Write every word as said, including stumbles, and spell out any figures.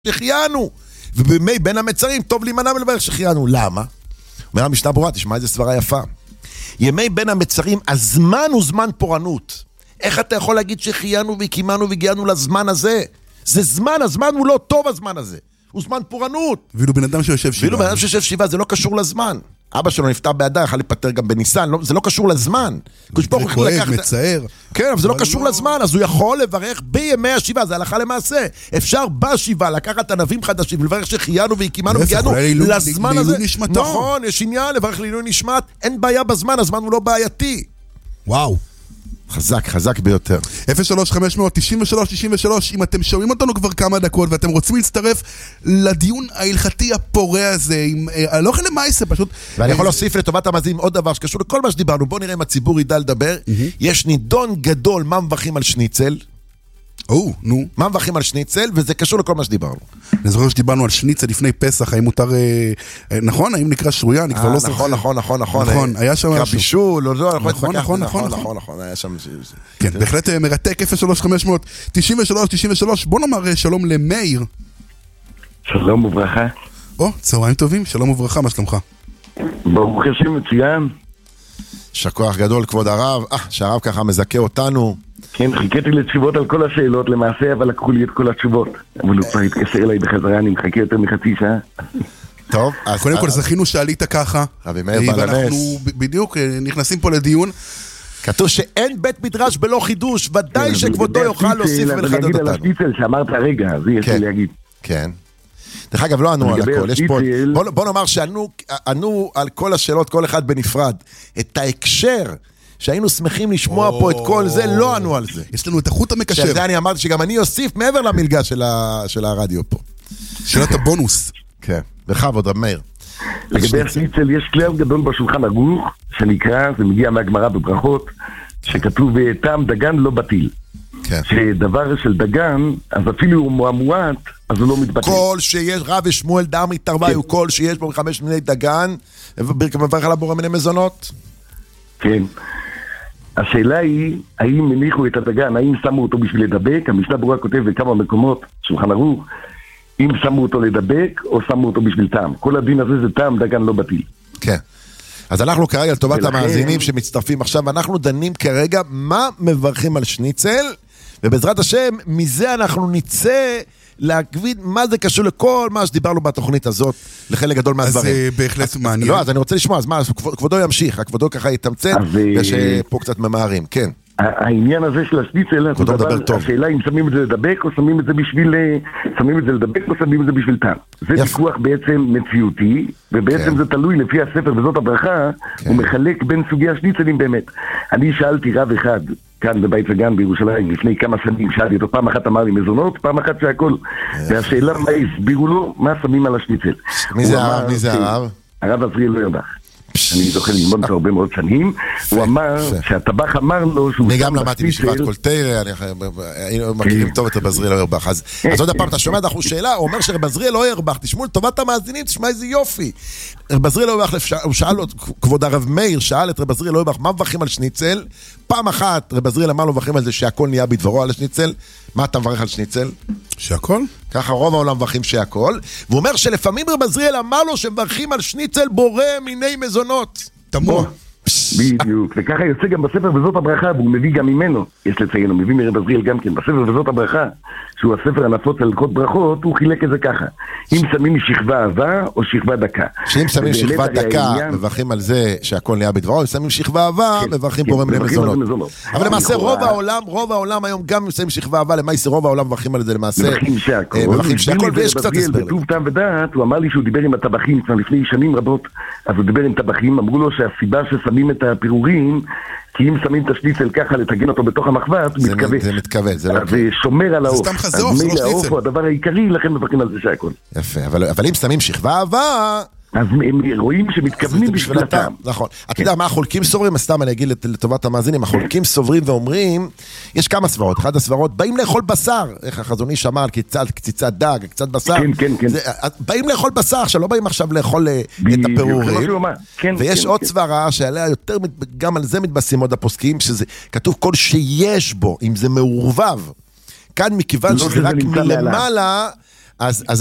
שחיינו, ובימי בין המצרים טוב להימנע מלברך שחיינו. למה? אומר המשנה ברורה, תשמע איזה סברה יפה. ימי בין המצרים, הזמן הוא זמן פורענות. איך אתה יכול להגיד שחיינו והקימנו והגיענו לזמן הזה? זה זמן, הזמן הוא לא טוב הזמן הזה. הוא זמן פורענות. ואילו בן אדם שיושב שבעה. ואילו בן אדם שיושב שבעה, זה לא קשור לזמן. אבא שלו נפטר באדר, יכול להיפטר גם בניסן, לא, זה לא קשור לזמן. זה כואב, מצער. כן, אבל זה לא קשור לזמן, אז הוא יכול לברך בימי השבעה, זה הלכה למעשה. אפשר בשבעה לקחת ענבים חדשים, ולברך שחיינו והקימנו והגיענו לזמן הזה. נכון, יש עניין לברך לעילוי נשמת, אין בעיה בזמן, הזמן הוא לא בעייתי. וואו. חזק, חזק ביותר. אפס שלוש חמש תשעים ושלוש תשעים ושלוש, אם אתם שומעים אותנו כבר כמה דקות ואתם רוצים להצטרף לדיון ההלכתי הפורה הזה, עם הלוך למעשה פשוט. ואני יכול להוסיף לטובת המאזינים עוד דבר שקשור לכל מה שדיברנו. בואו נראה אם הציבור ידע לדבר. יש נידון גדול מה מברכים על שניצל. או, נו. מה מברכים על שניצל, וזה קשור לכל מה שדיברנו. אני זוכר שדיברנו על שניצל לפני פסח, האם מותר, נכון? האם נקרא שרויה? אני כבר לא זוכר. נכון, נכון, נכון, נכון. נכון, היה שם משהו. בישול, או לא, נכון, נכון, נכון, נכון, נכון, היה שם... כן, בהחלט מרתק, אפס שלוש חמש תשעים ושלוש תשעים ושלוש. בוא נאמר שלום למאיר. שלום וברכה. או, צהריים טובים, שלום וברכה, מה שלומך? ברוך השם מצוין. שכוח גדול, כבוד הרב. אה, שהרב ככה מזכה אותנו. כן, חיכיתי לתשובות על כל השאלות למעשה, אבל לקחו לי את כל התשובות. אבל הוא כבר התקשר אליי בחזרה, אני מחכה יותר מחצי שעה. טוב, אז קודם כל זכינו שעלית ככה. רבי מאיר בעל הנס. ואנחנו בדיוק נכנסים פה לדיון. כתוב שאין בית מדרש בלא חידוש, ודאי שכבודו יוכל להוסיף ולחדד אותנו. אני אגיד על השניצל שאמרת הרגע, זה יש לי להגיד. כן. דרך אגב, לא ענו על הכל, יש פה, בוא, בוא נאמר שענו על כל השאלות, כל אחד בנפרד. את ההקשר שהיינו שמחים לשמוע oh. פה את כל זה, לא ענו על זה. יש לנו את החוט המקשר. שזה אני אמרתי שגם אני אוסיף מעבר למלגה של, ה, של הרדיו פה. שאלת הבונוס. כן, בכבוד, רב מאיר. לגבי השניצל, יש כלל גדול בשולחן ערוך, שנקרא, זה מגיע מהגמרא בברכות, שכתוב טעם דגן לא בטיל. כן. שדבר של דגן, אז אפילו הוא מועמועט, אז הוא לא מתבטל. כל שיש, רב ושמואל דר מתרבי, הוא כל שיש בו חמש מיני דגן, וברך על הבורא מיני מזונות. כן. השאלה היא, האם הניחו את הדגן, האם שמו אותו בשביל לדבק? המשנה ברורה כותב בכמה מקומות, שולחן ערוך, אם שמו אותו לדבק, או שמו אותו בשביל טעם. כל הדין הזה זה טעם דגן לא בטיל. כן. אז אנחנו כרגע, לטובת המאזינים שמצטרפים עכשיו, אנחנו דנים כרגע מה מברכים על שניצל, ובעזרת השם, מזה אנחנו נצא להגביד מה זה קשור לכל מה שדיברנו בתוכנית הזאת, לחלק גדול מהדברים. אז בהחלט מעניין. לא, אז אני רוצה לשמוע, אז מה, כבודו ימשיך, הכבודו ככה יתמצת, יש פה קצת ממהרים, כן. העניין הזה של השניצל, השאלה אם שמים את זה לדבק או שמים את זה בשביל, שמים את זה לדבק או שמים את זה בשביל טעם. זה ויכוח בעצם מציאותי, ובעצם זה תלוי לפי הספר וזאת הברכה, הוא מחלק בין סוגי השניצלים באמת. אני שאלתי רב אחד, כאן בבית וגן בירושלים, לפני כמה שנים, שאלתי אותו, פעם אחת אמר לי מזונות, פעם אחת שהכל. והשאלה מה הסבירו לו, מה שמים על השניצל. מי זה הרב? מי זה הרב? הרב עזריאל לא ירבך. אני זוכר ללמוד אותו הרבה מאוד שנים. הוא אמר שהטבח אמר לו שהוא... אני גם למדתי בישיבת כל תרא, היינו מכירים טוב את רב עזריאל לא ירבך. אז עוד הפעם, אתה שומע דחו שאלה, הוא אומר שרב עזריאל לא ירבך, תשמעו לטובת המאזינים, תשמע איזה יופי. רב עזריאל לא ירבך, הוא שאל, כבוד הרב מאיר, שאל את רב עזריאל לא ירבך, מה מברכים על שניצל? פעם אחת רב עזריאל אמר לו מברכים על זה שהכל נהיה בדברו על השניצל. מה אתה מברך על שניצל? שהכל? ככה רוב העולם מברכים שהכל. והוא אומר שלפעמים רב עזריאל אמר לו שמברכים על שניצל בורא מיני מזונות. תמוה. בדיוק, וככה יוצא גם בספר וזאת הברכה, והוא מביא גם ממנו, יש לציין, הוא מביא מרב עזריאל גם כן, בספר וזאת הברכה, שהוא הספר הנפוץ על הלכות ברכות, הוא חילק את זה ככה, אם שמים שכבה אהבה או שכבה דקה. שאם שמים שכבה דקה, מברכים על זה שהכל נהיה בדברו, אם שמים שכבה אהבה, מברכים בורא מיני מזונות. אבל למעשה רוב העולם, רוב העולם היום גם אם שמים שכבה אהבה, למעשה רוב העולם מברכים על זה למעשה. מברכים שהכל, ויש קצת הסבר. בטוב טעם ודעת, הוא אמר לי שהוא דיבר עם הטבחים לפני שנים רבות, אז הוא דיבר עם טבחים, אמרו לו שהסיבה ששמים את הפירורים, כי אם שמים את השניצל ככה לתגן אותו בתוך המחבת, הוא מתכווץ. זה מתכווץ, זה לא... זה שומר על העוף. זה סתם חזוך, זה לא שניצל. העוף הוא הדבר העיקרי, לכן מברכים על זה שהכל. יפה, אבל אם שמים שכבה אהבה... אז הם רואים שמתכוונים בשביל הטעם. נכון. אתה יודע מה החולקים סוברים? סתם אני אגיד לטובת המאזינים, החולקים סוברים ואומרים, יש כמה סברות. אחד הסברות, באים לאכול בשר. איך החזון איש אמר, קציצת דג, קצת בשר. כן, כן, כן. באים לאכול בשר, עכשיו לא באים עכשיו לאכול את הפירורים. ויש עוד סברה שעליה יותר, גם על זה מתבססים עוד הפוסקים, שזה כתוב כל שיש בו, אם זה מעורבב. כאן מכיוון שזה רק מלמעלה, אז